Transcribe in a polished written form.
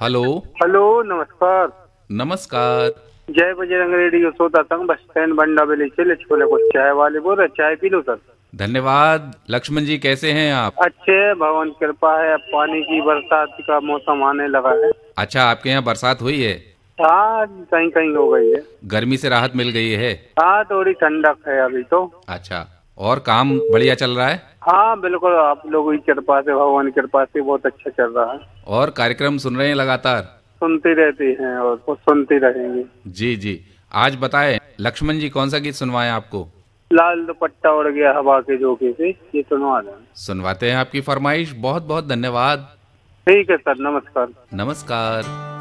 Hello. Hello, नमस्कार। नमस्कार। जय बजरंग रेडियो श्रोता संघ बस स्टैंड बंडा बेली चिल्ले छोले को चाय वाले बोल रहे, चाय पी लो सर। धन्यवाद लक्ष्मण जी, कैसे हैं आप? अच्छे है, भगवान की कृपा है। अब पानी की बरसात का मौसम आने लगा है। अच्छा, आपके यहाँ बरसात हुई है? हाँ, कहीं कहीं हो गई है। गर्मी से राहत मिल गई है? हाँ, थोड़ी ठंडक है अभी तो। अच्छा। और काम बढ़िया चल रहा है? हाँ बिल्कुल, आप लोगों की कृपा से, भगवान की कृपा से बहुत अच्छा चल रहा है। और कार्यक्रम सुन रहे हैं लगातार? सुनती रहती हैं और वो सुनती रहेंगी। जी जी। आज बताएं लक्ष्मण जी, कौन सा गीत सुनवाएं आपको? लाल दुपट्टा उड़ गया हवा के झोंके से, ये सुनवा दें। सुनवाते हैं आपकी फरमाइश। बहुत बहुत धन्यवाद। ठीक है सर, नमस्कार। नमस्कार।